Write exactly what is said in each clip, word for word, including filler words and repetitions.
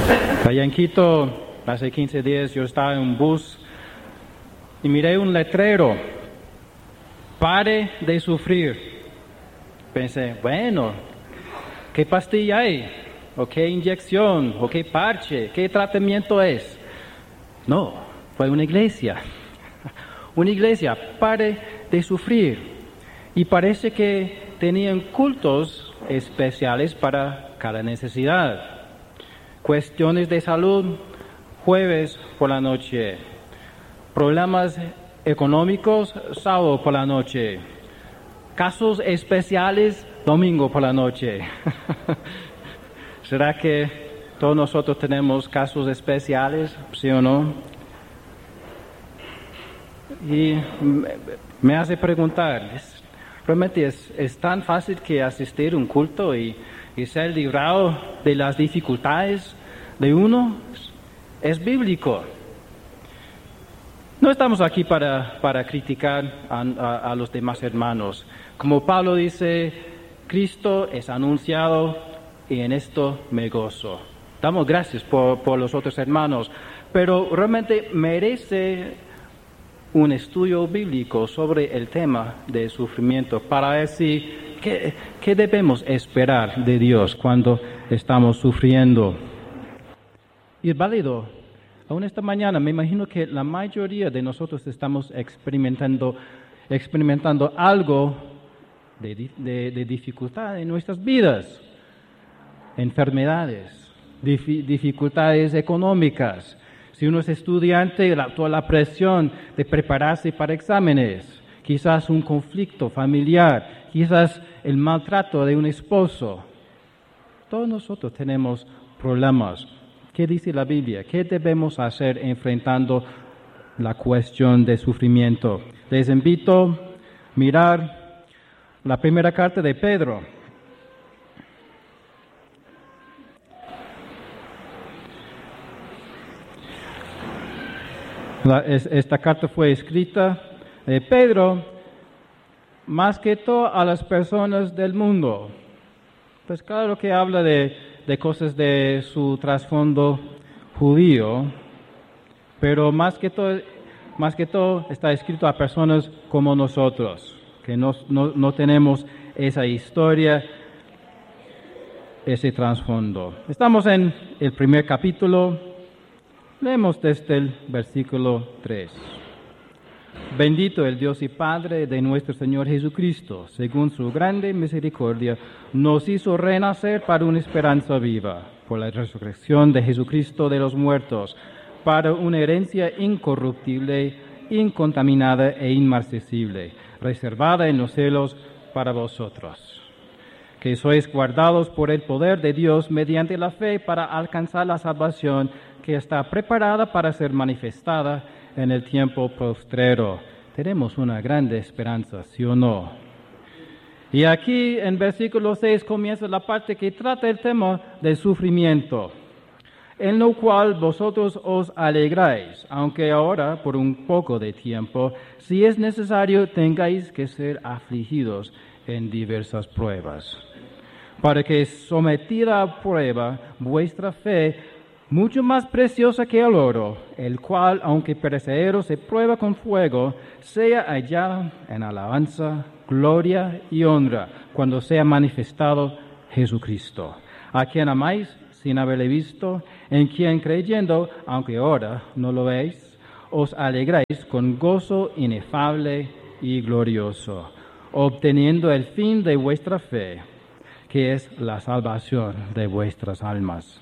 Allá en Quito, hace quince días, yo estaba en un bus y miré un letrero: pare de sufrir. Pensé, bueno, ¿qué pastilla hay? ¿O qué inyección? ¿O qué parche? ¿Qué tratamiento es? No, fue una iglesia. Una iglesia, pare de sufrir. Y parece que tenían cultos especiales para cada necesidad. Cuestiones de salud, jueves por la noche. Problemas económicos, sábado por la noche. Casos especiales, domingo por la noche. ¿Será que todos nosotros tenemos casos especiales, sí o no? Y me hace preguntar, ¿es, realmente es, es tan fácil que asistir a un culto y, y ser librado de las dificultades de uno? Es bíblico. No estamos aquí para, para criticar a, a, a los demás hermanos. Como Pablo dice, Cristo es anunciado y en esto me gozo. Damos gracias por, por los otros hermanos, pero realmente merece un estudio bíblico sobre el tema del sufrimiento para decir qué, qué debemos esperar de Dios cuando estamos sufriendo. Y es válido. Aún esta mañana me imagino que la mayoría de nosotros estamos experimentando, experimentando algo de, de, de dificultad en nuestras vidas. Enfermedades, dif- dificultades económicas. Si uno es estudiante, la, toda la presión de prepararse para exámenes, quizás un conflicto familiar, quizás el maltrato de un esposo. Todos nosotros tenemos problemas. ¿Qué dice la Biblia? ¿Qué debemos hacer enfrentando la cuestión de sufrimiento? Les invito a mirar la primera carta de Pedro. La, es, esta carta fue escrita de Pedro, más que todo a las personas del mundo. Pues claro que habla de, de cosas de su trasfondo judío, pero más que todo, más que todo está escrito a personas como nosotros, que no, no, no tenemos esa historia, ese trasfondo. Estamos en el primer capítulo. Leemos desde el versículo tres. Bendito el Dios y Padre de nuestro Señor Jesucristo, según su grande misericordia, nos hizo renacer para una esperanza viva, por la resurrección de Jesucristo de los muertos, para una herencia incorruptible, incontaminada e inmarcesible, reservada en los cielos para vosotros, que sois guardados por el poder de Dios mediante la fe para alcanzar la salvación que está preparada para ser manifestada en el tiempo postrero. Tenemos una grande esperanza, ¿sí o no? Y aquí en versículo seis comienza la parte que trata el tema del sufrimiento, en lo cual vosotros os alegráis, aunque ahora por un poco de tiempo, si es necesario, tengáis que ser afligidos en diversas pruebas, para que sometida a prueba vuestra fe, mucho más preciosa que el oro, el cual, aunque perecedero, se prueba con fuego, sea hallado en alabanza, gloria y honra, cuando sea manifestado Jesucristo, a quien amáis sin haberle visto, en quien creyendo, aunque ahora no lo veis, os alegráis con gozo inefable y glorioso, obteniendo el fin de vuestra fe, que es la salvación de vuestras almas.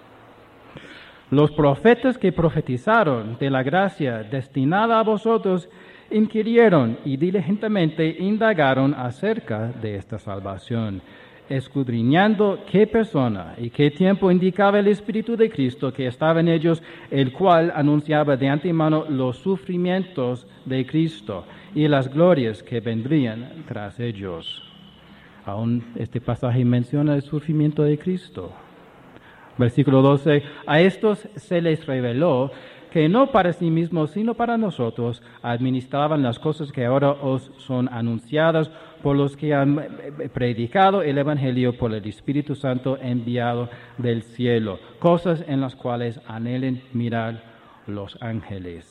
Los profetas que profetizaron de la gracia destinada a vosotros inquirieron y diligentemente indagaron acerca de esta salvación, escudriñando qué persona y qué tiempo indicaba el Espíritu de Cristo que estaba en ellos, el cual anunciaba de antemano los sufrimientos de Cristo y las glorias que vendrían tras ellos. Aún este pasaje menciona el sufrimiento de Cristo. Versículo doce, a estos se les reveló que no para sí mismos, sino para nosotros, administraban las cosas que ahora os son anunciadas por los que han predicado el Evangelio por el Espíritu Santo enviado del cielo, cosas en las cuales anhelen mirar los ángeles.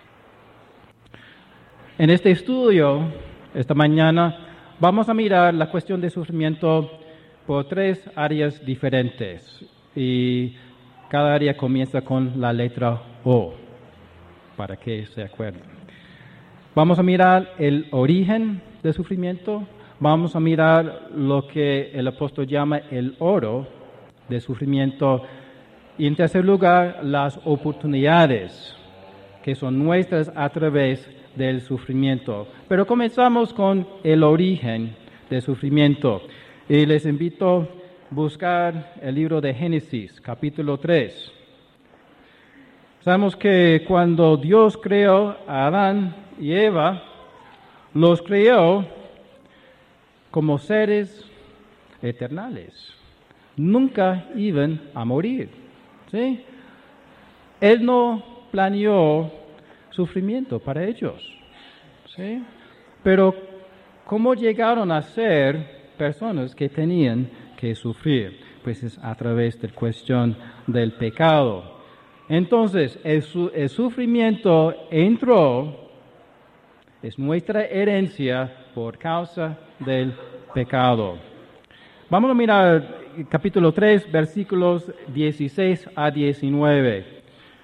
En este estudio, esta mañana, vamos a mirar la cuestión de sufrimiento por tres áreas diferentes. Y cada área comienza con la letra O, para que se acuerden. Vamos a mirar el origen del sufrimiento, vamos a mirar lo que el apóstol llama el oro del sufrimiento y en tercer lugar las oportunidades que son nuestras a través del sufrimiento. Pero comenzamos con el origen del sufrimiento y les invito a buscar el libro de Génesis, capítulo tres. Sabemos que cuando Dios creó a Adán y Eva, los creó como seres eternales. Nunca iban a morir, ¿sí? Él no planeó sufrimiento para ellos, ¿sí? Pero ¿cómo llegaron a ser personas que tenían que sufrir? Pues es a través de la cuestión del pecado. Entonces, el, su, el sufrimiento entró, es nuestra herencia por causa del pecado. Vamos a mirar capítulo tres, versículos dieciséis a diecinueve.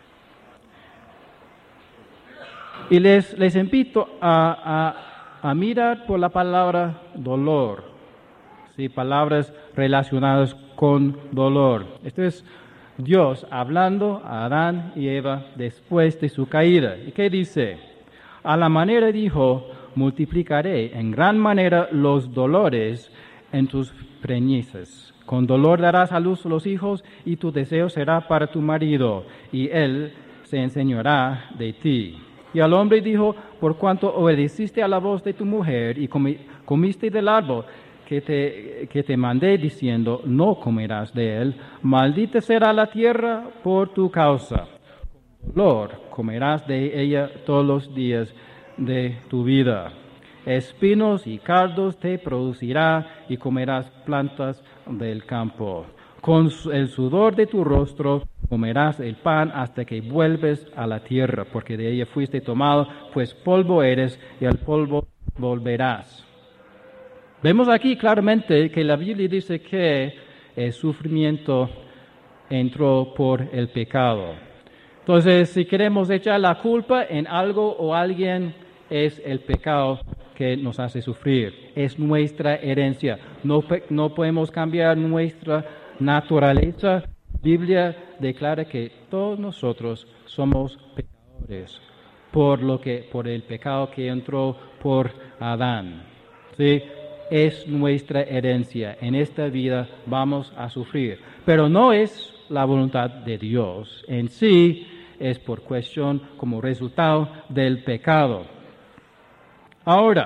Y les, les invito a, a, a mirar por la palabra dolor, ¿sí? Palabras relacionadas con dolor. Esto es Dios hablando a Adán y Eva después de su caída. ¿Y qué dice? A la manera dijo, multiplicaré en gran manera los dolores en tus preñeces. Con dolor darás a luz los hijos y tu deseo será para tu marido y él se enseñará de ti. Y al hombre dijo, por cuanto obedeciste a la voz de tu mujer y comi, comiste del árbol que te, que te mandé diciendo, no comerás de él, maldita será la tierra por tu causa. Con dolor comerás de ella todos los días de tu vida. Espinos y cardos te producirá y comerás plantas del campo. Con el sudor de tu rostro comerás el pan hasta que vuelves a la tierra, porque de ella fuiste tomado, pues polvo eres y al polvo volverás. Vemos aquí claramente que la Biblia dice que el sufrimiento entró por el pecado. Entonces, si queremos echar la culpa en algo o alguien, es el pecado que nos hace sufrir. Es nuestra herencia. No, no podemos cambiar nuestra naturaleza. La Biblia declara que todos nosotros somos pecadores por lo que, por el pecado que entró por Adán. ¿Sí? Es nuestra herencia. En esta vida vamos a sufrir. Pero no es la voluntad de Dios. En sí es por cuestión como resultado del pecado. Ahora,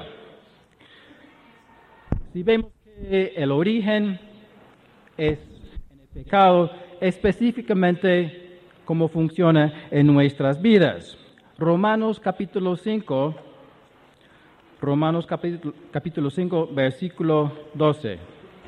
si vemos que el origen es en el pecado, específicamente cómo funciona en nuestras vidas. Romanos capítulo cinco, Romanos capítulo, capítulo cinco, versículo doce.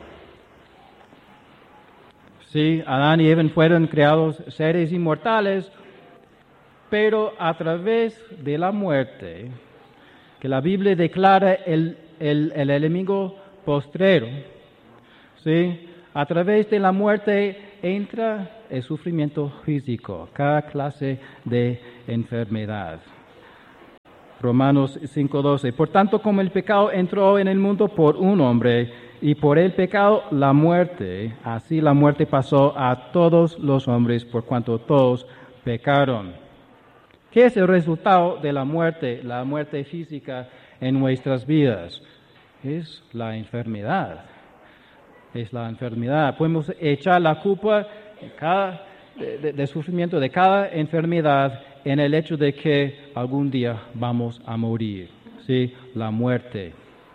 Sí, Adán y Eva fueron creados seres inmortales, pero a través de la muerte, que la Biblia declara el, el, el enemigo postrero, ¿sí? A través de la muerte entra el sufrimiento físico, cada clase de enfermedad. Romanos cinco doce. Por tanto, como el pecado entró en el mundo por un hombre, y por el pecado la muerte, así la muerte pasó a todos los hombres, por cuanto todos pecaron. ¿Qué es el resultado de la muerte, la muerte física en nuestras vidas? Es la enfermedad. Es la enfermedad. Podemos echar la culpa de cada, de, de, de sufrimiento de cada enfermedad en el hecho de que algún día vamos a morir. ¿Sí? La muerte.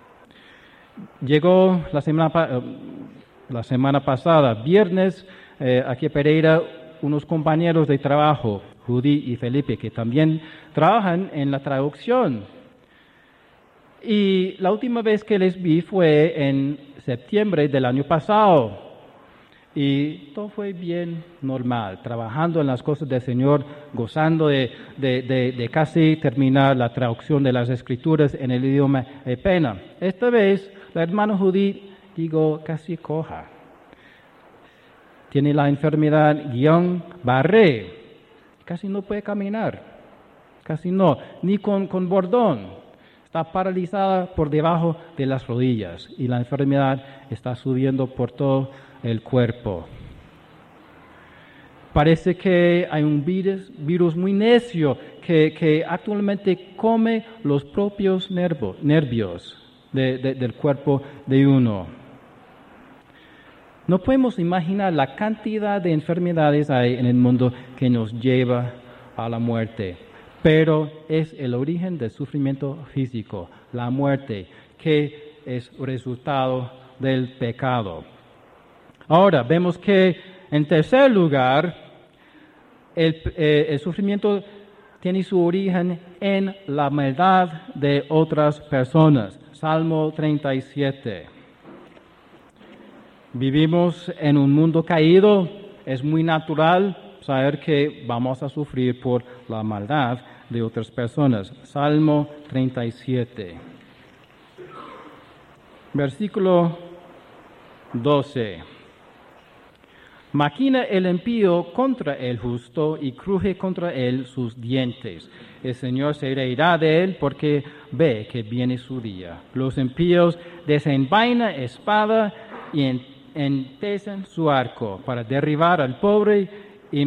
Llegó la semana, la semana pasada, viernes, eh, aquí en Pereira, unos compañeros de trabajo, Judy y Felipe, que también trabajan en la traducción. Y la última vez que les vi fue en septiembre del año pasado. Y todo fue bien normal, trabajando en las cosas del Señor, gozando de, de, de, de casi terminar la traducción de las Escrituras en el idioma pena. Esta vez, la hermana Judy, digo, casi coja. Tiene la enfermedad Guillain-Barré. Casi no puede caminar. Casi no. Ni con, con bordón. Está paralizada por debajo de las rodillas. Y la enfermedad está subiendo por todo el cuerpo. Parece que hay un virus, virus muy necio que, que actualmente come los propios nervo, nervios de, de, del cuerpo de uno. No podemos imaginar la cantidad de enfermedades hay en el mundo que nos lleva a la muerte, pero es el origen del sufrimiento físico, la muerte, que es resultado del pecado. Ahora, vemos que en tercer lugar, el, eh, el sufrimiento tiene su origen en la maldad de otras personas. Salmo treinta y siete. Vivimos en un mundo caído, es muy natural saber que vamos a sufrir por la maldad de otras personas. Salmo treinta y siete. Versículo doce. Maquina el impío contra el justo y cruje contra él sus dientes. El Señor se reirá de él porque ve que viene su día. Los impíos desenvainan espada y en entesen su arco para derribar al pobre y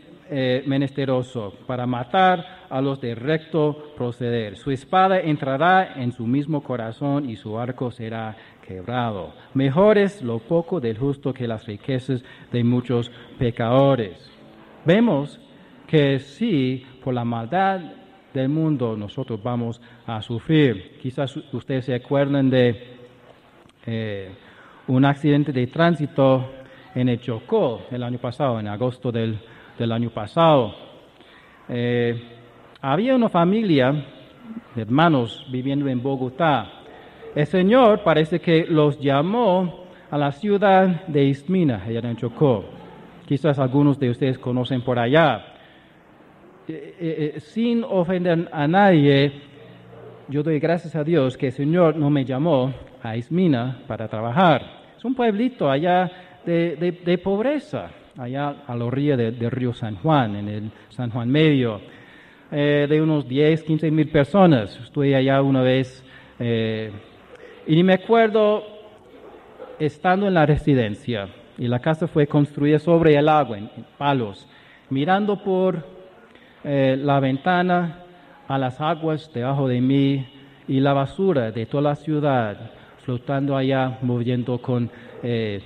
menesteroso, para matar a los de recto proceder. Su espada entrará en su mismo corazón y su arco será quebrado. Mejor es lo poco del justo que las riquezas de muchos pecadores. Vemos que sí, por la maldad del mundo nosotros vamos a sufrir. Quizás ustedes se acuerdan de eh, un accidente de tránsito en el Chocó el año pasado, en agosto del, del año pasado. Eh, había una familia de hermanos viviendo en Bogotá. El Señor parece que los llamó a la ciudad de Ismina, allá en Chocó. Quizás algunos de ustedes conocen por allá. Eh, eh, sin ofender a nadie, yo doy gracias a Dios que el Señor no me llamó a Ismina para trabajar. Es un pueblito allá de, de, de pobreza, allá a la orilla de, del río San Juan, en el San Juan Medio, eh, de unos diez, quince mil personas. Estuve allá una vez eh, y me acuerdo estando en la residencia y la casa fue construida sobre el agua, en, en palos, mirando por eh, la ventana a las aguas debajo de mí y la basura de toda la ciudad, flotando allá, moviendo con eh,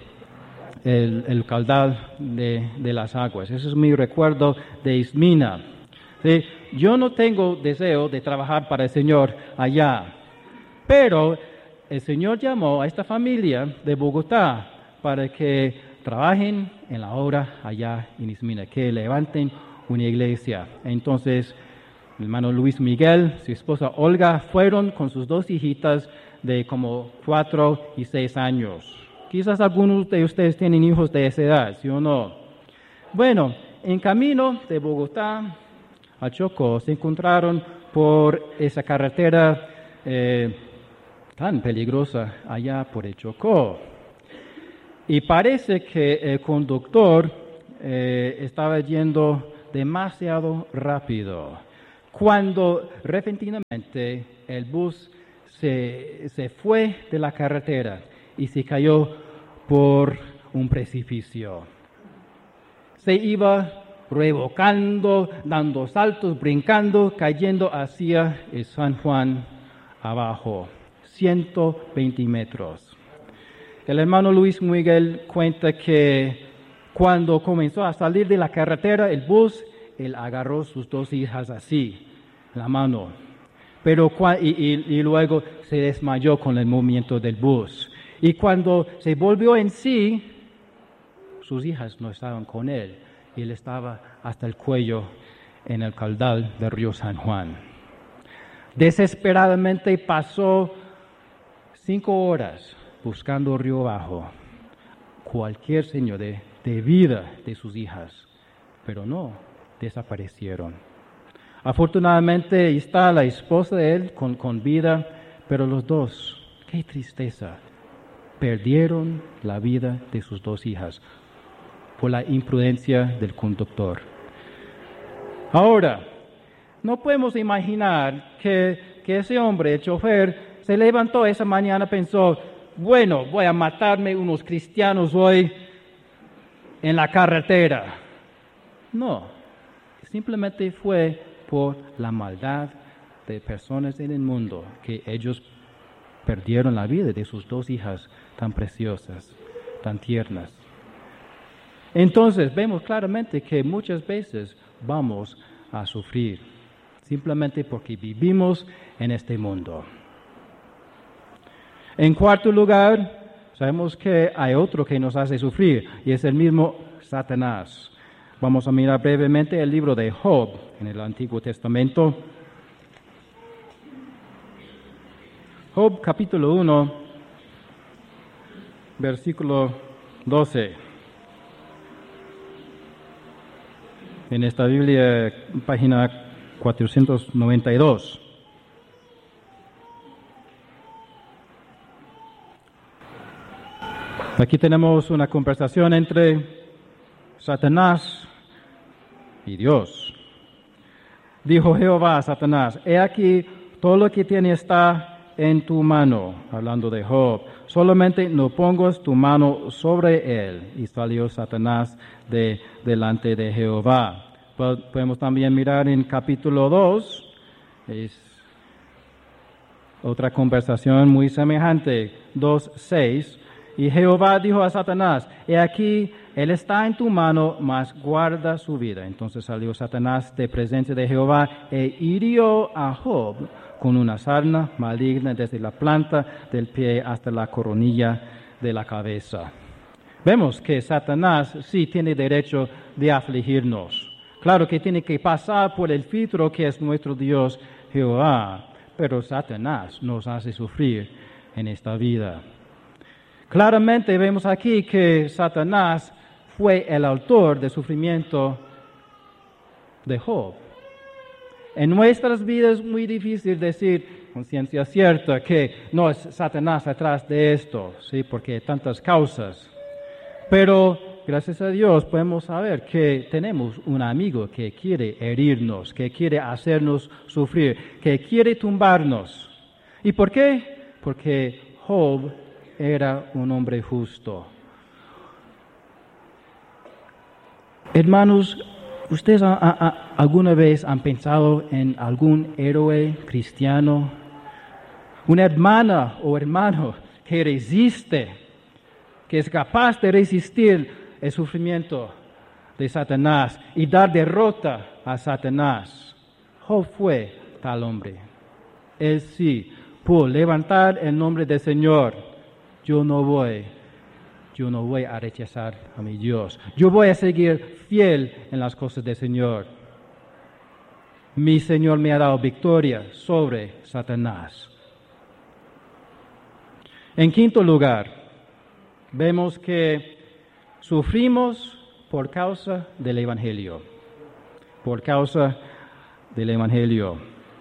el, el caudal de, de las aguas. Ese es mi recuerdo de Ismina. ¿Sí? Yo no tengo deseo de trabajar para el Señor allá, pero el Señor llamó a esta familia de Bogotá para que trabajen en la obra allá en Ismina, que levanten una iglesia. Entonces, mi hermano Luis Miguel, su esposa Olga, fueron con sus dos hijitas de como cuatro y seis años. Quizás algunos de ustedes tienen hijos de esa edad, ¿sí o no? Bueno, en camino de Bogotá a Chocó se encontraron por esa carretera eh, tan peligrosa allá por el Chocó. Y parece que el conductor eh, estaba yendo demasiado rápido, cuando repentinamente el bus se, se fue de la carretera y se cayó por un precipicio. Se iba revocando, dando saltos, brincando, cayendo hacia el San Juan abajo, ciento veinte metros. El hermano Luis Miguel cuenta que cuando comenzó a salir de la carretera el bus, él agarró sus dos hijas así, en la mano, pero y, y, y luego se desmayó con el movimiento del bus. Y cuando se volvió en sí, sus hijas no estaban con él, y él estaba hasta el cuello en el caudal del río San Juan. Desesperadamente pasó cinco horas buscando río abajo cualquier señal de, de vida de sus hijas, pero no, desaparecieron. Afortunadamente está la esposa de él con, con vida, pero los dos, qué tristeza, perdieron la vida de sus dos hijas por la imprudencia del conductor. Ahora, no podemos imaginar que, que ese hombre, el chofer, se levantó esa mañana y pensó, bueno, voy a matarme unos cristianos hoy en la carretera. No, simplemente fue por la maldad de personas en el mundo que ellos perdieron la vida de sus dos hijas tan preciosas, tan tiernas. Entonces vemos claramente que muchas veces vamos a sufrir, simplemente porque vivimos en este mundo. En cuarto lugar, sabemos que hay otro que nos hace sufrir, y es el mismo Satanás. Vamos a mirar brevemente el libro de Job en el Antiguo Testamento. Job capítulo uno, versículo doce. En esta Biblia, página cuatrocientos noventa y dos. Aquí tenemos una conversación entre Satanás y Dios. Dijo Jehová a Satanás, he aquí todo lo que tiene está en tu mano, hablando de Job, solamente no pongas tu mano sobre él. Y salió Satanás de delante de Jehová. Podemos también mirar en capítulo dos, es otra conversación muy semejante, dos seis. Y Jehová dijo a Satanás, he aquí, él está en tu mano, mas guarda su vida. Entonces salió Satanás de presencia de Jehová e hirió a Job con una sarna maligna desde la planta del pie hasta la coronilla de la cabeza. Vemos que Satanás sí tiene derecho de afligirnos. Claro que tiene que pasar por el filtro que es nuestro Dios Jehová, pero Satanás nos hace sufrir en esta vida. Claramente vemos aquí que Satanás fue el autor del sufrimiento de Job. En nuestras vidas es muy difícil decir con ciencia cierta que no es Satanás atrás de esto, ¿sí? Porque hay tantas causas. Pero gracias a Dios podemos saber que tenemos un amigo que quiere herirnos, que quiere hacernos sufrir, que quiere tumbarnos. ¿Y por qué? Porque Job era un hombre justo. Hermanos, ¿ustedes a, a, a, alguna vez han pensado en algún héroe cristiano? Una hermana o hermano que resiste, que es capaz de resistir el sufrimiento de Satanás y dar derrota a Satanás. Job fue tal hombre. Él sí pudo levantar el nombre del Señor. Yo no voy, yo no voy a rechazar a mi Dios. Yo voy a seguir fiel en las cosas del Señor. Mi Señor me ha dado victoria sobre Satanás. En quinto lugar, vemos que sufrimos por causa del Evangelio. Por causa del Evangelio.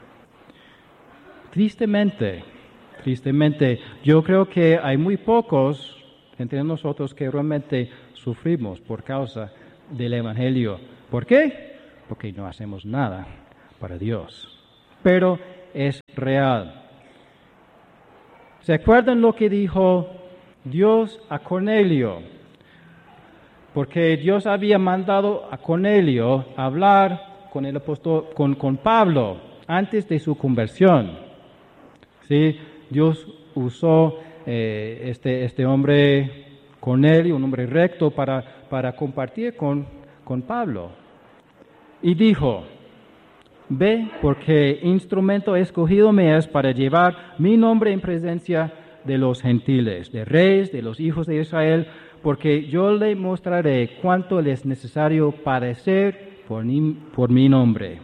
Tristemente, Tristemente, yo creo que hay muy pocos entre nosotros que realmente sufrimos por causa del Evangelio. ¿Por qué? Porque no hacemos nada para Dios. Pero es real. ¿Se acuerdan lo que dijo Dios a Cornelio? Porque Dios había mandado a Cornelio hablar con el apóstol, con, con Pablo antes de su conversión. ¿Sí? Dios usó eh, este, este hombre Cornelio, un hombre recto, para, para compartir con, con Pablo. Y dijo, ve, porque instrumento escogido me es para llevar mi nombre en presencia de los gentiles, de reyes, de los hijos de Israel, porque yo le mostraré cuánto les es necesario padecer por mi, por mi nombre.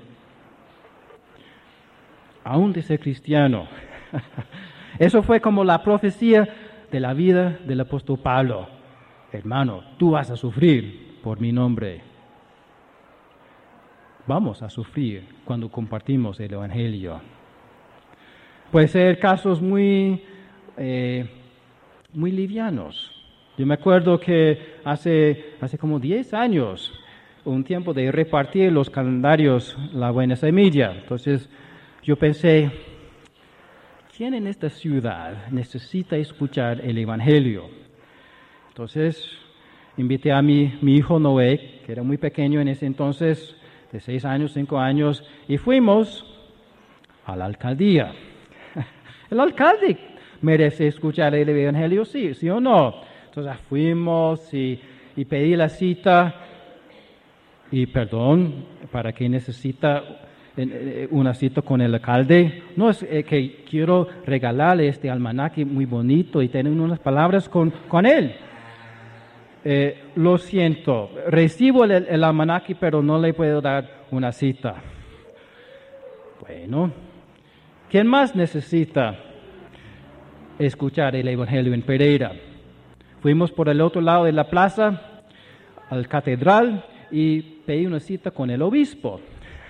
Aún de ser cristiano. Eso fue como la profecía de la vida del apóstol Pablo. Hermano, tú vas a sufrir por mi nombre. Vamos a sufrir cuando compartimos el Evangelio. Puede ser casos muy, eh, muy livianos. Yo me acuerdo que hace, hace como diez años, un tiempo de repartir los calendarios La Buena Semilla. Entonces yo pensé, ¿quién en esta ciudad necesita escuchar el Evangelio? Entonces invité a mi, mi hijo Noé, que era muy pequeño en ese entonces, de seis años, cinco años, y fuimos a la alcaldía. El alcalde merece escuchar el Evangelio, sí, sí o no. Entonces fuimos y, y pedí la cita, y perdón, ¿para qué necesita una cita con el alcalde? No, es que quiero regalarle este almanaque muy bonito y tener unas palabras con, con él. Eh, lo siento, recibo el, el almanaque, pero no le puedo dar una cita. Bueno, ¿quién más necesita escuchar el Evangelio en Pereira? Fuimos por el otro lado de la plaza, al catedral, y pedí una cita con el obispo.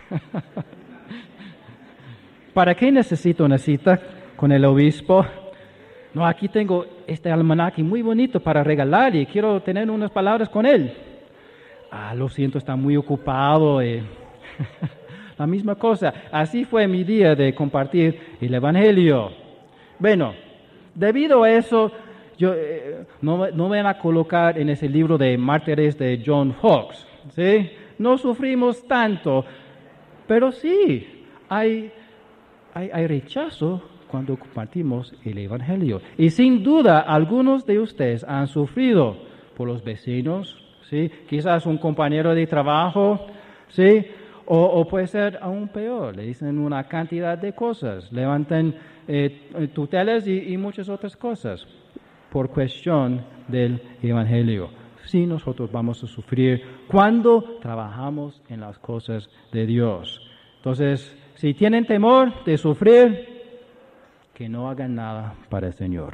¿Para qué necesito una cita con el obispo? No, aquí tengo este almanaque muy bonito para regalar y quiero tener unas palabras con él. Ah, lo siento, está muy ocupado. Eh. La misma cosa. Así fue mi día de compartir el Evangelio. Bueno, debido a eso, yo, eh, no, no me van a colocar en ese libro de mártires de John Fox, ¿sí? No sufrimos tanto, pero sí, hay, hay, hay rechazo cuando compartimos el Evangelio. Y sin duda, algunos de ustedes han sufrido por los vecinos, ¿sí? Quizás un compañero de trabajo, ¿sí? O, o puede ser aún peor, le dicen una cantidad de cosas, levantan eh, tutelas y, y muchas otras cosas por cuestión del Evangelio. Sí, nosotros vamos a sufrir cuando trabajamos en las cosas de Dios. Entonces, si tienen temor de sufrir, que no hagan nada para el Señor.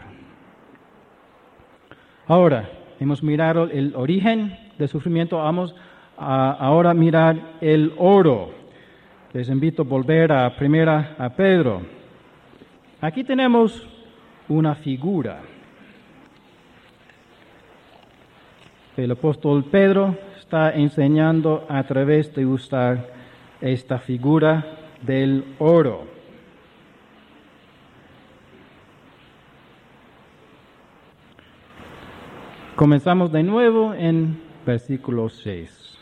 Ahora, hemos mirado el origen del sufrimiento, vamos a ahora mirar el oro. Les invito a volver a primera a Pedro. Aquí tenemos una figura. El apóstol Pedro está enseñando a través de usar esta figura del oro. Comenzamos de nuevo en versículo seis.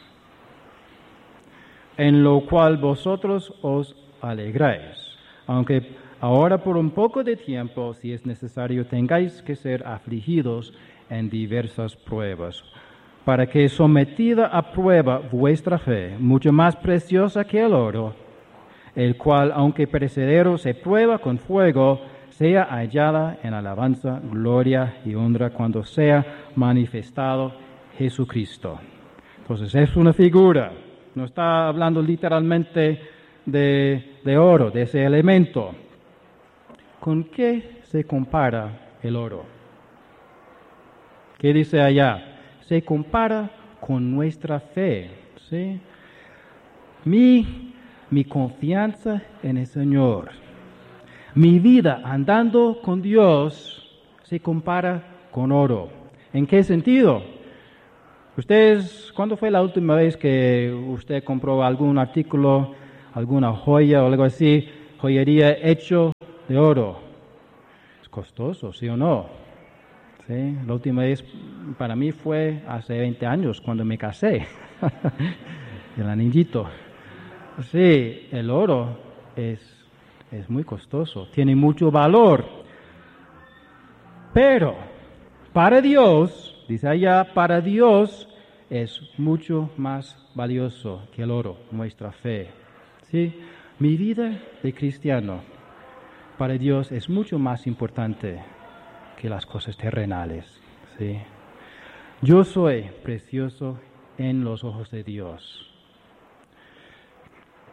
En lo cual vosotros os alegráis, aunque ahora por un poco de tiempo, si es necesario, tengáis que ser afligidos en diversas pruebas, para que sometida a prueba vuestra fe, mucho más preciosa que el oro, el cual, aunque perecedero, se prueba con fuego, sea hallada en alabanza, gloria y honra cuando sea manifestado Jesucristo. Entonces es una figura, no está hablando literalmente de, de oro, de ese elemento. ¿Con qué se compara el oro? ¿Qué dice allá? Se compara con nuestra fe, ¿sí? Mi, mi confianza en el Señor. Mi vida andando con Dios se compara con oro. ¿En qué sentido? Ustedes, ¿cuándo fue la última vez que usted compró algún artículo, alguna joya o algo así, joyería hecho de oro? Es costoso, ¿sí o no? ¿Sí? La última vez para mí fue hace veinte años cuando me casé, el anillito. Sí, el oro es Es muy costoso, tiene mucho valor. Pero para Dios, dice allá, para Dios es mucho más valioso que el oro, nuestra fe. ¿Sí? Mi vida de cristiano para Dios es mucho más importante que las cosas terrenales. ¿Sí? Yo soy precioso en los ojos de Dios.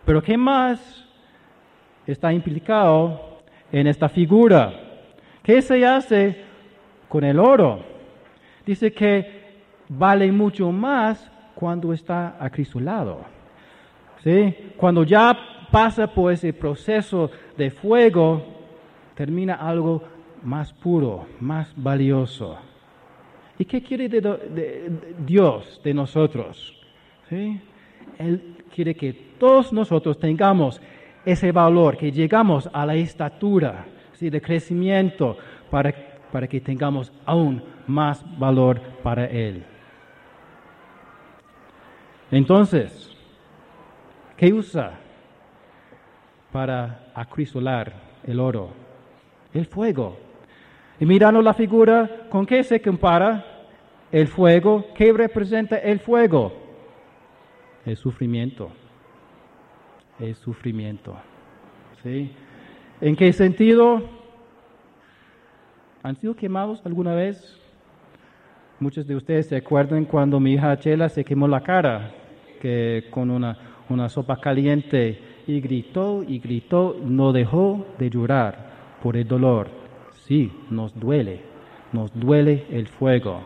Pero ¿qué más está implicado en esta figura? ¿Qué se hace con el oro? Dice que vale mucho más cuando está acrisolado. ¿Sí? Cuando ya pasa por ese proceso de fuego, termina algo más puro, más valioso. ¿Y qué quiere de, de, de Dios de nosotros? ¿Sí? Él quiere que todos nosotros tengamos ese valor, que llegamos a la estatura, ¿sí?, de crecimiento para, para que tengamos aún más valor para Él. Entonces, ¿qué usa para acrisolar el oro? El fuego. Y mirando la figura, ¿con qué se compara el fuego? ¿Qué representa el fuego? El sufrimiento. El sufrimiento. ¿Sí? ¿En qué sentido? ¿Han sido quemados alguna vez? Muchos de ustedes se acuerdan cuando mi hija Chela se quemó la cara que con una, una sopa caliente y gritó y gritó, no dejó de llorar por el dolor. Sí, nos duele, nos duele el fuego.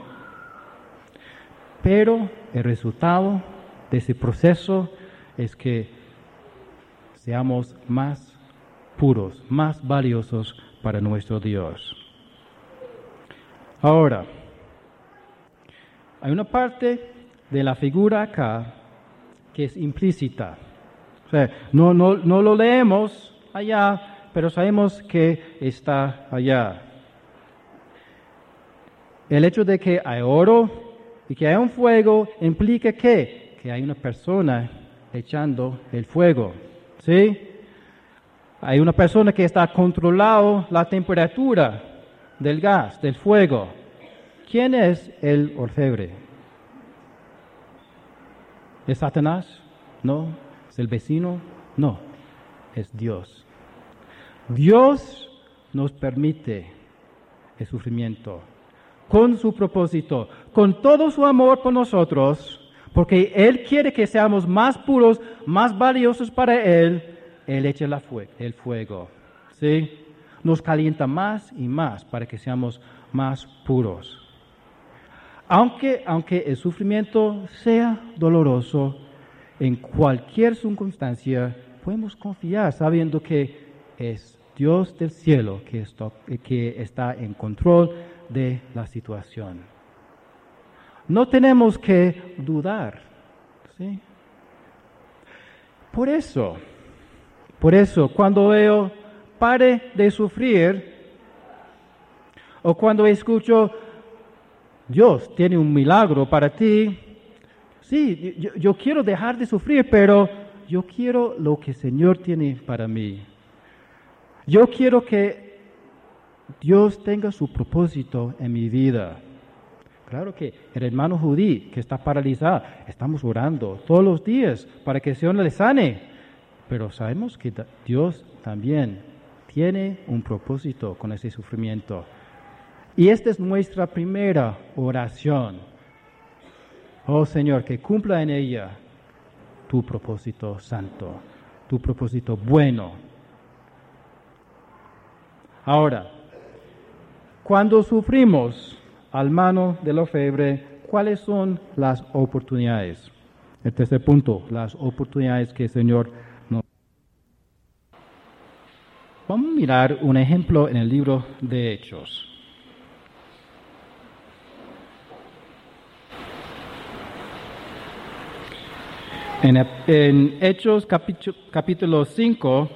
Pero el resultado de ese proceso es que seamos más puros, más valiosos para nuestro Dios. Ahora, hay una parte de la figura acá que es implícita. O sea, no, no, no lo leemos allá, pero sabemos que está allá. El hecho de que hay oro y que hay un fuego implica que, que hay una persona echando el fuego. ¿Sí? Hay una persona que está controlando la temperatura del gas, del fuego. ¿Quién es el orfebre? ¿Es Satanás? No. ¿Es el vecino? No. Es Dios. Dios nos permite el sufrimiento con su propósito, con todo su amor por nosotros, porque Él quiere que seamos más puros, más valiosos para Él. Él echa la fue- el fuego, ¿sí? Nos calienta más y más para que seamos más puros. Aunque, aunque el sufrimiento sea doloroso, en cualquier circunstancia podemos confiar sabiendo que es Dios del cielo que está, que está en control de la situación. No tenemos que dudar, ¿sí? Por eso, por eso, cuando veo pare de sufrir, o cuando escucho Dios tiene un milagro para ti, sí, yo, yo quiero dejar de sufrir, pero yo quiero lo que el Señor tiene para mí. Yo quiero que Dios tenga su propósito en mi vida. Claro que el hermano Judí que está paralizado, estamos orando todos los días para que el Señor le sane, pero sabemos que Dios también tiene un propósito con ese sufrimiento. Y esta es nuestra primera oración. Oh Señor, que cumpla en ella tu propósito santo, tu propósito bueno. Ahora, cuando sufrimos al mano del orfebre, ¿cuáles son las oportunidades? El tercer punto, las oportunidades que el Señor nos da. Vamos a mirar un ejemplo en el libro de Hechos. En, en Hechos capítulo, capítulo cinco,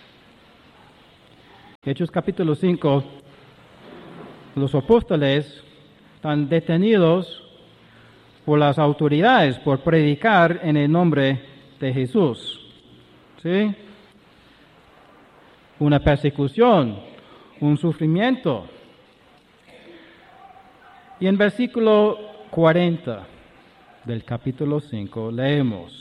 Hechos capítulo cinco, los apóstoles están detenidos por las autoridades por predicar en el nombre de Jesús. ¿Sí? Una persecución, un sufrimiento. Y en versículo cuarenta del capítulo cinco leemos: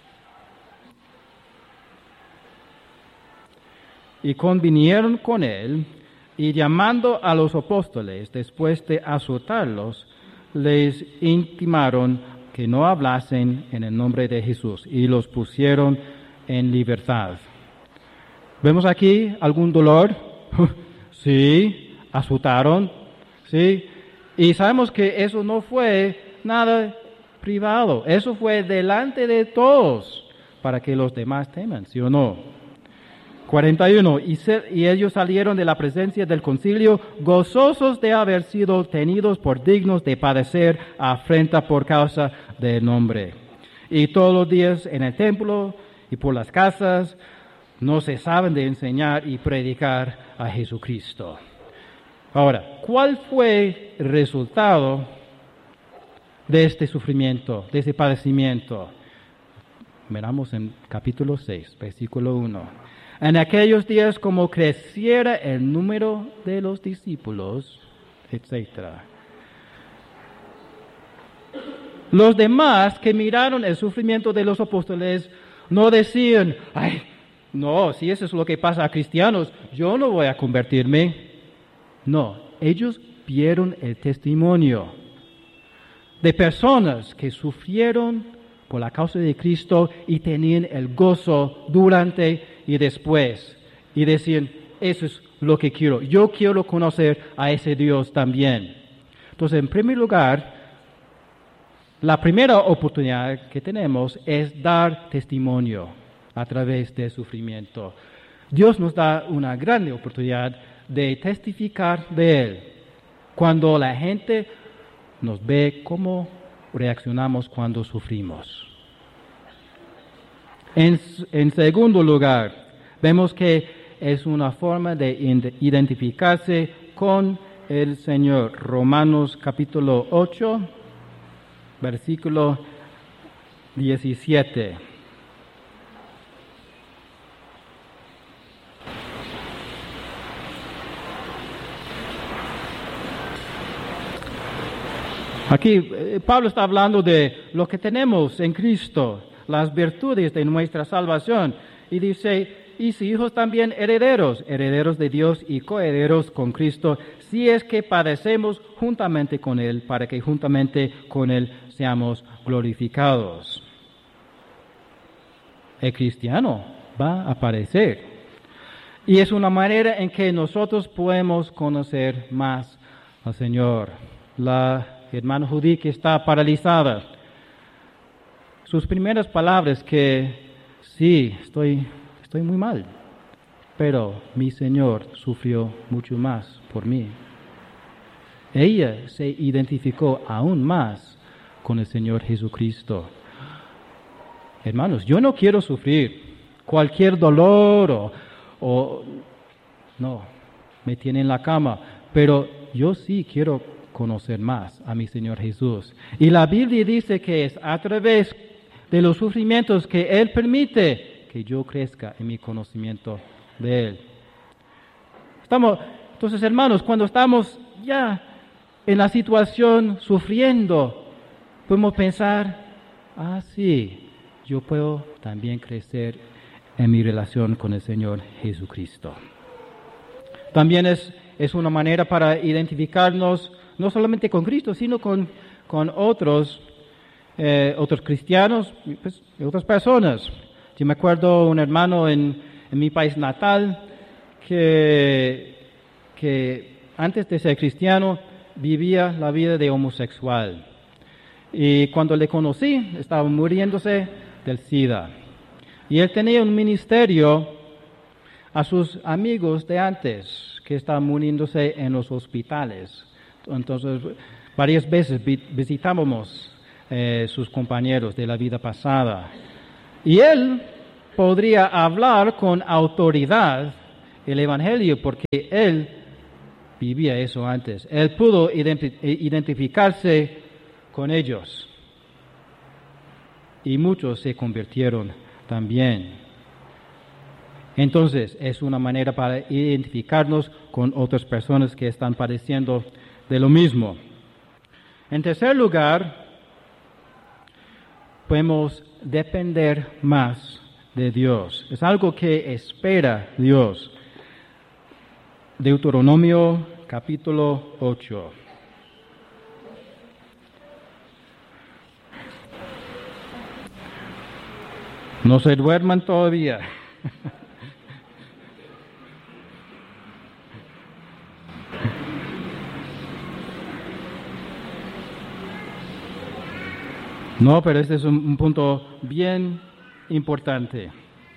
y convinieron con él, y llamando a los apóstoles, después de azotarlos, les intimaron que no hablasen en el nombre de Jesús, y los pusieron en libertad. ¿Vemos aquí algún dolor? Sí, asustaron, sí. Y sabemos que eso no fue nada privado, eso fue delante de todos para que los demás teman, ¿sí o no? cuarenta y uno, y, se, y ellos salieron de la presencia del concilio gozosos de haber sido tenidos por dignos de padecer afrenta por causa del nombre. Y todos los días en el templo y por las casas no cesaban de enseñar y predicar a Jesucristo. Ahora, ¿cuál fue el resultado de este sufrimiento, de este padecimiento? Miramos en capítulo seis, versículo uno. En aquellos días, como creciera el número de los discípulos, etcétera. Los demás que miraron el sufrimiento de los apóstoles no decían, ay, no, si eso es lo que pasa a cristianos, yo no voy a convertirme. No, ellos vieron el testimonio de personas que sufrieron por la causa de Cristo y tenían el gozo durante y después. Y decían, eso es lo que quiero. Yo quiero conocer a ese Dios también. Entonces, en primer lugar, la primera oportunidad que tenemos es dar testimonio a través del sufrimiento. Dios nos da una gran oportunidad de testificar de Él. Cuando la gente nos ve cómo reaccionamos cuando sufrimos. En, en segundo lugar, vemos que es una forma de identificarse con el Señor. Romanos capítulo ocho, versículo diecisiete. Aquí Pablo está hablando de lo que tenemos en Cristo, las virtudes de nuestra salvación. Y dice, y si hijos también herederos, herederos de Dios y coherederos con Cristo, si es que padecemos juntamente con Él, para que juntamente con Él seamos glorificados. El cristiano va a padecer. Y es una manera en que nosotros podemos conocer más al Señor. La hermana Judy que está paralizada. Sus primeras palabras que, sí, estoy, estoy muy mal, pero mi Señor sufrió mucho más por mí. Ella se identificó aún más con el Señor Jesucristo. Hermanos, yo no quiero sufrir cualquier dolor o, o no, me tiene en la cama, pero yo sí quiero conocer más a mi Señor Jesús. Y la Biblia dice que es a través de los sufrimientos que Él permite que yo crezca en mi conocimiento de Él. Estamos, entonces, hermanos, cuando estamos ya en la situación sufriendo, podemos pensar, ah, sí, yo puedo también crecer en mi relación con el Señor Jesucristo. También es, es una manera para identificarnos no solamente con Cristo, sino con, con otros, eh, otros cristianos, pues, otras personas. Yo me acuerdo un hermano en, en mi país natal que, que antes de ser cristiano vivía la vida de homosexual. Y cuando le conocí, estaba muriéndose del SIDA. Y él tenía un ministerio a sus amigos de antes que estaban muriéndose en los hospitales. Entonces, varias veces visitábamos eh, sus compañeros de la vida pasada. Y él podría hablar con autoridad el Evangelio porque él vivía eso antes. Él pudo identi- identificarse con ellos. Y muchos se convirtieron también. Entonces, es una manera para identificarnos con otras personas que están padeciendo de lo mismo. En tercer lugar, podemos depender más de Dios. Es algo que espera Dios. Deuteronomio capítulo ocho. No se duerman todavía. No, pero este es un, un punto bien importante.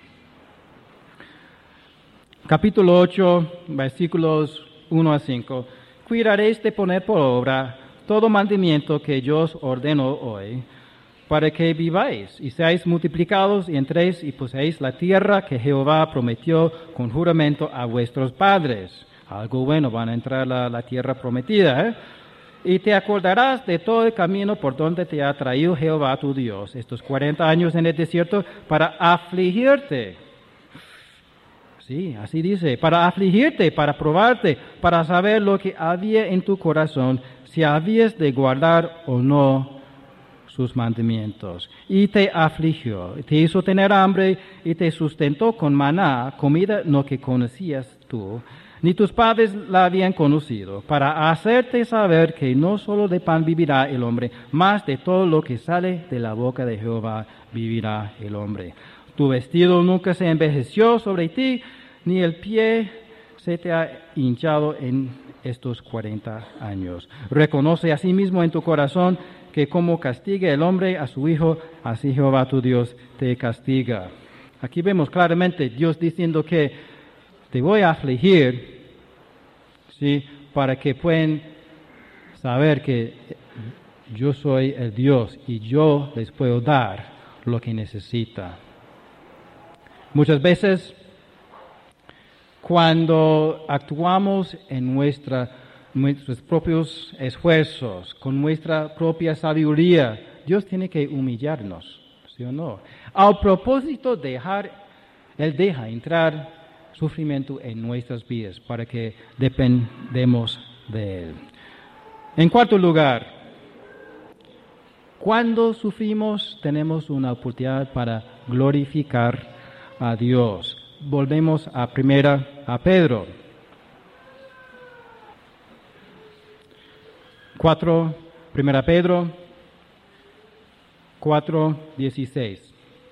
Capítulo ocho, versículos uno a cinco. Cuidaréis de poner por obra todo mandamiento que yo os ordeno hoy, para que viváis y seáis multiplicados y entréis y poseáis la tierra que Jehová prometió con juramento a vuestros padres. Algo bueno, van a entrar a la, la tierra prometida, ¿eh? Y te acordarás de todo el camino por donde te ha traído Jehová tu Dios estos cuarenta años en el desierto para afligirte. Sí, así dice, para afligirte, para probarte, para saber lo que había en tu corazón, si habías de guardar o no sus mandamientos. Y te afligió, te hizo tener hambre y te sustentó con maná, comida no que conocías tú, ni tus padres la habían conocido, para hacerte saber que no solo de pan vivirá el hombre, mas de todo lo que sale de la boca de Jehová vivirá el hombre. Tu vestido nunca se envejeció sobre ti, ni el pie se te ha hinchado en estos cuarenta años. Reconoce asimismo en tu corazón que como castiga el hombre a su hijo, así Jehová tu Dios te castiga. Aquí vemos claramente Dios diciendo que te voy a afligir, ¿sí? Para que puedan saber que yo soy el Dios y yo les puedo dar lo que necesitan. Muchas veces, cuando actuamos en nuestra, nuestros propios esfuerzos, con nuestra propia sabiduría, Dios tiene que humillarnos, ¿sí o no? Al propósito de dejar, Él deja entrar sufrimiento en nuestras vidas para que dependemos de Él. En cuarto lugar, cuando sufrimos tenemos una oportunidad para glorificar a Dios. Volvemos a primera a Pedro. Cuatro, primera Pedro, cuatro, dieciséis.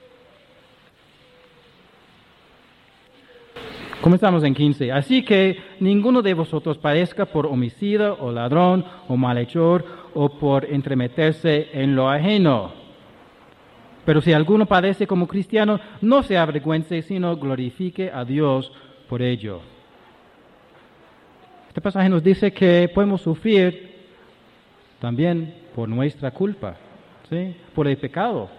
Comenzamos en quince. Así que ninguno de vosotros padezca por homicida o ladrón o malhechor o por entremeterse en lo ajeno. Pero si alguno padece como cristiano, no se avergüence, sino glorifique a Dios por ello. Este pasaje nos dice que podemos sufrir también por nuestra culpa, ¿sí? Por el pecado.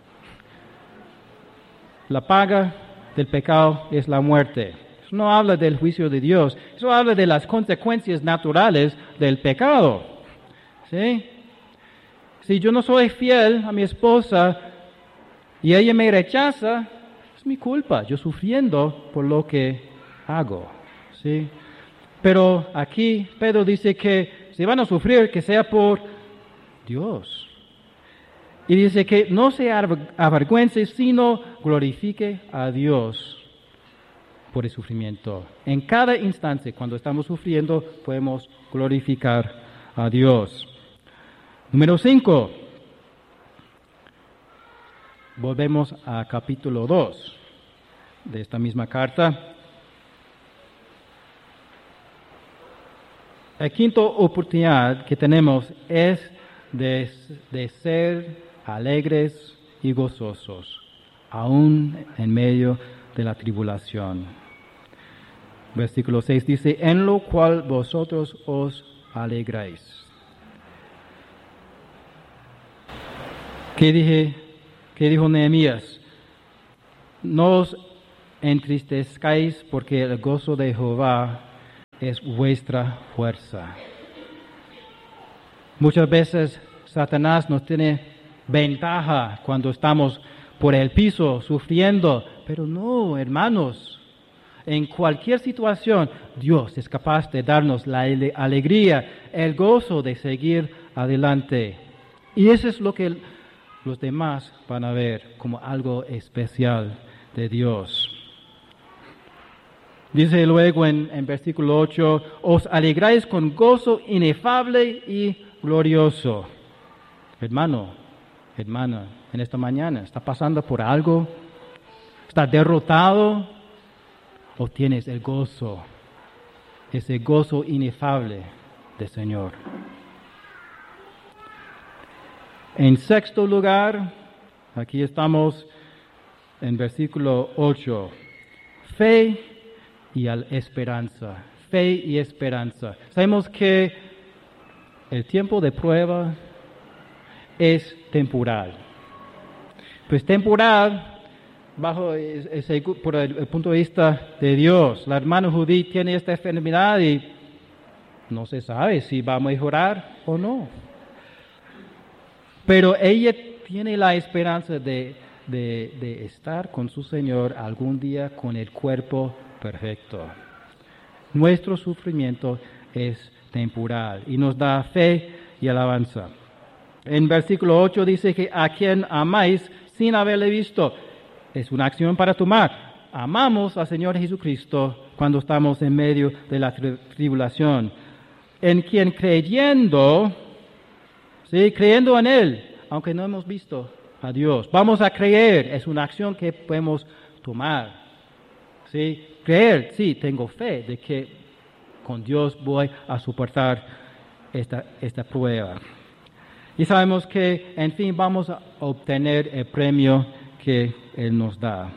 La paga del pecado es la muerte. Eso no habla del juicio de Dios, eso habla de las consecuencias naturales del pecado, ¿sí? Si yo no soy fiel a mi esposa y ella me rechaza, es mi culpa, yo sufriendo por lo que hago, ¿sí? Pero aquí Pedro dice que si van a sufrir, que sea por Dios. Y dice que no se avergüence, sino glorifique a Dios por el sufrimiento. En cada instante, cuando estamos sufriendo, podemos glorificar a Dios. Número cinco. Volvemos a capítulo dos de esta misma carta. La quinta oportunidad que tenemos es de, de ser alegres y gozosos, aún en medio de la tribulación. Versículo seis dice, en lo cual vosotros os alegráis. ¿Qué dije? ¿Qué dijo Nehemías? No os entristezcáis porque el gozo de Jehová es vuestra fuerza. Muchas veces Satanás nos tiene ventaja cuando estamos por el piso sufriendo, pero no, hermanos. En cualquier situación, Dios es capaz de darnos la alegría, el gozo de seguir adelante. Y eso es lo que los demás van a ver como algo especial de Dios. Dice luego en, en versículo ocho, os alegráis con gozo inefable y glorioso. Hermano, hermana, en esta mañana, ¿está pasando por algo ¿Estás derrotado o tienes el gozo, ese gozo inefable del Señor? En sexto lugar, aquí estamos en versículo ocho, fe y esperanza, fe y esperanza. Sabemos que el tiempo de prueba es temporal. Pues temporal, bajo ese, por el, el punto de vista de Dios. La hermana Judith tiene esta enfermedad y no se sabe si va a mejorar o no. Pero ella tiene la esperanza de, de, de estar con su Señor algún día con el cuerpo perfecto. Nuestro sufrimiento es temporal y nos da fe y alabanza. En versículo ocho dice que a quien amáis sin haberle visto. Es una acción para tomar. Amamos al Señor Jesucristo cuando estamos en medio de la tri- tribulación. En quien creyendo, sí, creyendo en Él, aunque no hemos visto a Dios, vamos a creer. Es una acción que podemos tomar. Sí, creer, sí, tengo fe de que con Dios voy a soportar esta, esta prueba. Y sabemos que, en fin, vamos a obtener el premio que Él nos da.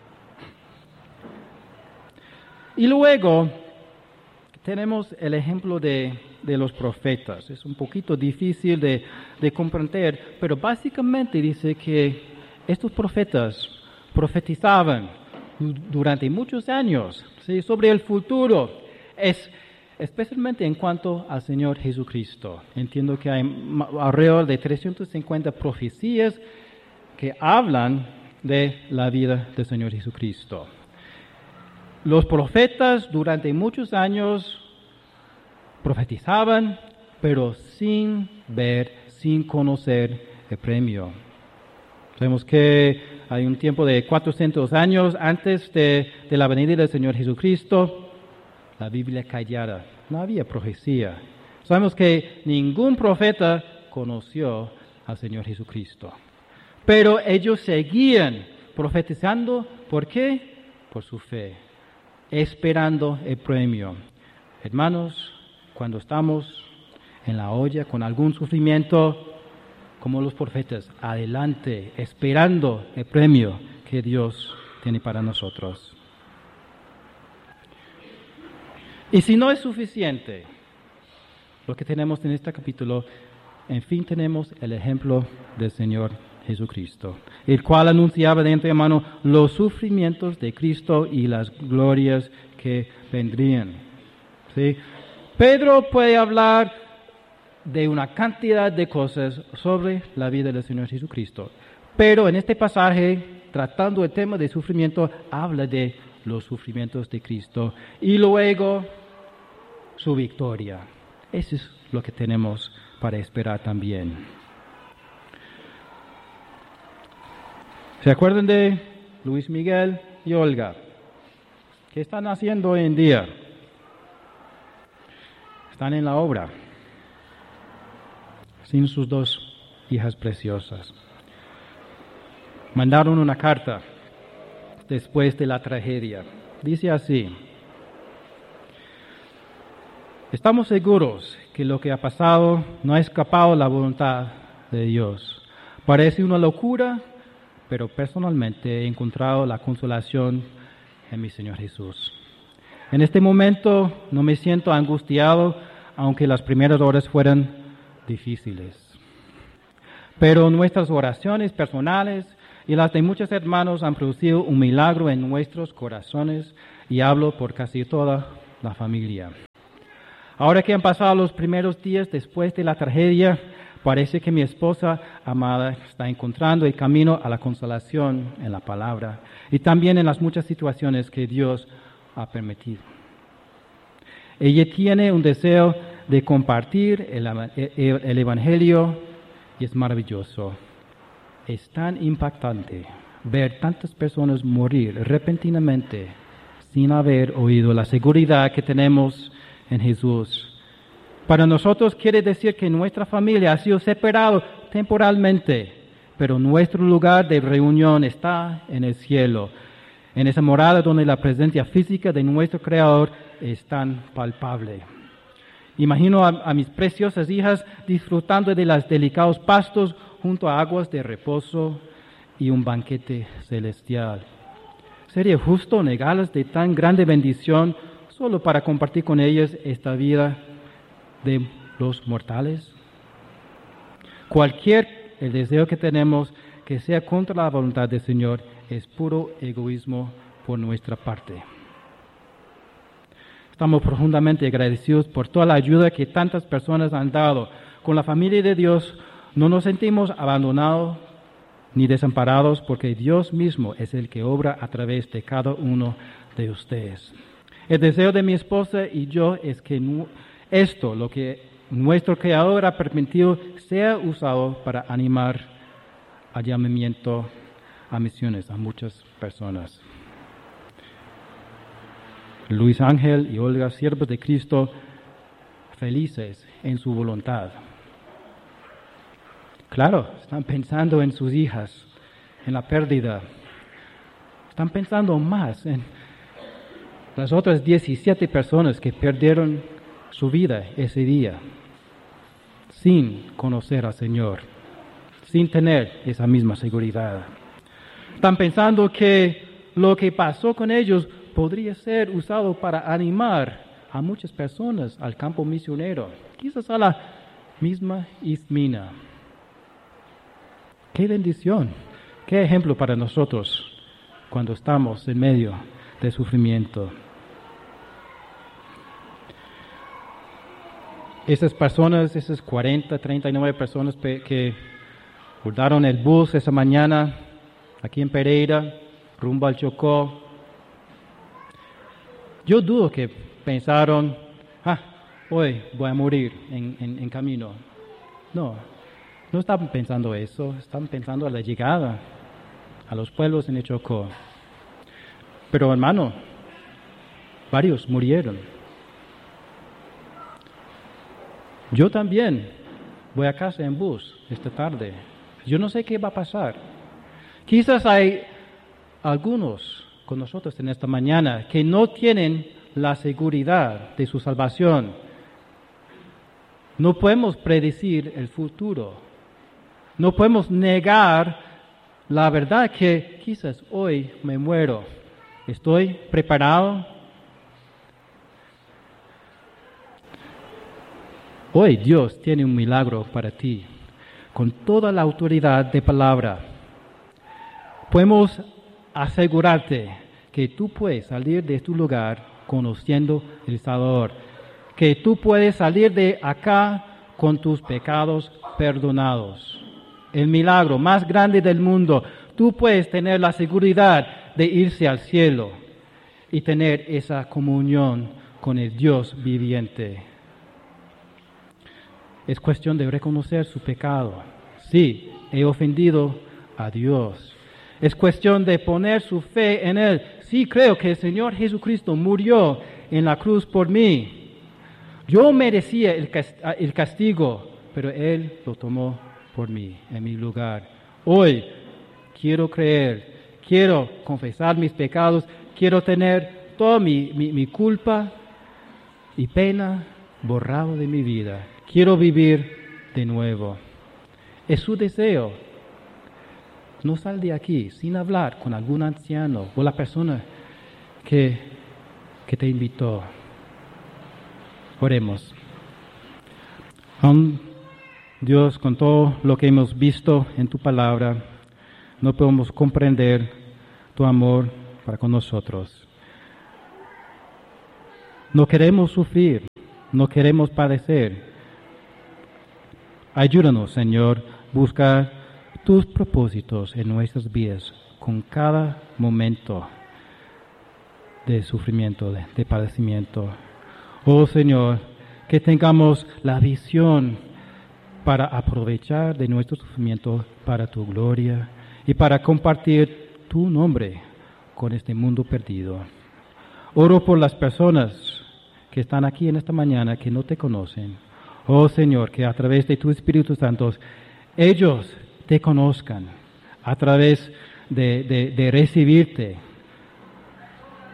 Y luego tenemos el ejemplo de, de los profetas. Es un poquito difícil de, de comprender, pero básicamente dice que estos profetas profetizaban durante muchos años, ¿sí?, sobre el futuro. Es especialmente en cuanto al Señor Jesucristo. Entiendo que hay alrededor de trescientas cincuenta profecías que hablan de la vida del Señor Jesucristo. Los profetas durante muchos años profetizaban, pero sin ver, sin conocer el premio. Sabemos que hay un tiempo de cuatrocientos años antes de, de la venida del Señor Jesucristo. La Biblia callada, no había profecía. Sabemos que ningún profeta conoció al Señor Jesucristo. Pero ellos seguían profetizando. ¿Por qué? Por su fe, esperando el premio. Hermanos, cuando estamos en la olla con algún sufrimiento, como los profetas, adelante, esperando el premio que Dios tiene para nosotros. Y si no es suficiente lo que tenemos en este capítulo, en fin tenemos el ejemplo del Señor Jesucristo, el cual anunciaba de antemano los sufrimientos de Cristo y las glorias que vendrían. ¿Sí? Pedro puede hablar de una cantidad de cosas sobre la vida del Señor Jesucristo, pero en este pasaje, tratando el tema de sufrimiento, habla de los sufrimientos de Cristo y luego su victoria. Eso es lo que tenemos para esperar también. ¿Se acuerdan de Luis Miguel y Olga? ¿Qué están haciendo hoy en día? Están en la obra, sin sus dos hijas preciosas. Mandaron una carta después de la tragedia. Dice así: estamos seguros que lo que ha pasado no ha escapado a la voluntad de Dios. Parece una locura, pero personalmente he encontrado la consolación en mi Señor Jesús. En este momento no me siento angustiado, aunque las primeras horas fueran difíciles. Pero nuestras oraciones personales y las de muchos hermanos han producido un milagro en nuestros corazones, y hablo por casi toda la familia. Ahora que han pasado los primeros días después de la tragedia, parece que mi esposa amada está encontrando el camino a la consolación en la palabra y también en las muchas situaciones que Dios ha permitido. Ella tiene un deseo de compartir el, el, el Evangelio y es maravilloso. Es tan impactante ver tantas personas morir repentinamente sin haber oído la seguridad que tenemos en Jesús. Para nosotros quiere decir que nuestra familia ha sido separada temporalmente, pero nuestro lugar de reunión está en el cielo. en esa morada donde la presencia física de nuestro Creador es tan palpable. Imagino a, a mis preciosas hijas disfrutando de los delicados pastos junto a aguas de reposo y un banquete celestial. ¿Sería justo negarlas de tan grande bendición solo para compartir con ellas esta vida de los mortales? Cualquier el deseo que tenemos que sea contra la voluntad del Señor es puro egoísmo por nuestra parte. Estamos profundamente agradecidos por toda la ayuda que tantas personas han dado. Con la familia de Dios no nos sentimos abandonados ni desamparados porque Dios mismo es el que obra a través de cada uno de ustedes. El deseo de mi esposa y yo es que esto, lo que nuestro Creador ha permitido, sea usado para animar al llamamiento a misiones a muchas personas. Luis Ángel y Olga, siervos de Cristo, felices en su voluntad. Claro, están pensando en sus hijas, en la pérdida. Están pensando más en las otras diecisiete personas que perdieron su vida ese día, sin conocer al Señor, sin tener esa misma seguridad. Están pensando que lo que pasó con ellos podría ser usado para animar a muchas personas al campo misionero, quizás a la misma Ismina. ¡Qué bendición! ¡Qué ejemplo para nosotros cuando estamos en medio de sufrimiento! Esas personas, esas cuarenta, treinta y nueve personas que bordaron el bus esa mañana aquí en Pereira, rumbo al Chocó, yo dudo que pensaron, ah, hoy voy a morir en, en, en camino. No, no estaban pensando eso, estaban pensando a la llegada a los pueblos en el Chocó. Pero hermano, varios murieron. Yo también voy a casa en bus esta tarde. Yo no sé qué va a pasar. Quizás hay algunos con nosotros en esta mañana que no tienen la seguridad de su salvación. No podemos predecir el futuro. No podemos negar la verdad que quizás hoy me muero. ¿Estoy preparado? Hoy Dios tiene un milagro para ti, con toda la autoridad de palabra. Podemos asegurarte que tú puedes salir de tu lugar conociendo el Salvador, que tú puedes salir de acá con tus pecados perdonados. El milagro más grande del mundo, tú puedes tener la seguridad de irse al cielo y tener esa comunión con el Dios viviente. Es cuestión de reconocer su pecado. Sí, he ofendido a Dios. Es cuestión de poner su fe en Él. Sí, creo que el Señor Jesucristo murió en la cruz por mí. Yo merecía el castigo, pero Él lo tomó por mí, en mi lugar. Hoy quiero creer, quiero confesar mis pecados, quiero tener toda mi, mi, mi culpa y pena borrado de mi vida. Quiero vivir de nuevo. Es su deseo. No sal de aquí sin hablar con algún anciano o la persona que, que te invitó. Oremos. Um, Dios, con todo lo que hemos visto en tu palabra, no podemos comprender tu amor para con nosotros. No queremos sufrir, no queremos padecer. Ayúdanos, Señor, buscar tus propósitos en nuestras vidas con cada momento de sufrimiento, de, de padecimiento. Oh, Señor, que tengamos la visión para aprovechar de nuestro sufrimiento para tu gloria y para compartir tu nombre con este mundo perdido. Oro por las personas que están aquí en esta mañana que no te conocen. Oh Señor, que a través de tu Espíritu Santo ellos te conozcan, a través de, de, de recibirte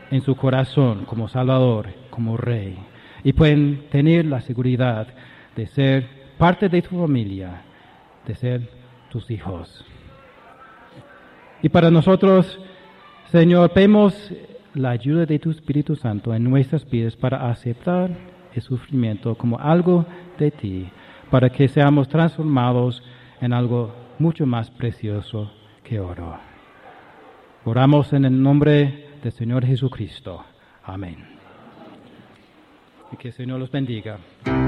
en su corazón como Salvador, como Rey, y pueden tener la seguridad de ser parte de tu familia, de ser tus hijos. Y para nosotros, Señor, pedimos la ayuda de tu Espíritu Santo en nuestras vidas para aceptar el sufrimiento como algo de ti, para que seamos transformados en algo mucho más precioso que oro. Oramos en el nombre del Señor Jesucristo. Amén. Y que el Señor los bendiga.